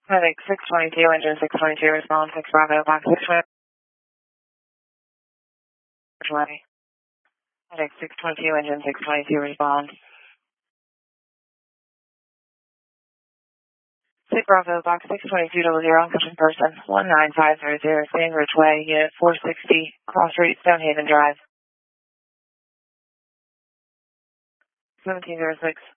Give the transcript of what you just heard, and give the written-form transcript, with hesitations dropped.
Headache 622, engine 622, respond 6 Bravo, box 620. Headache 622, engine 622, respond. 6 Bravo, box 622, uncussion person, 19500, Sandridge Way, unit 460, Cross Street, Stonehaven Drive. 1706.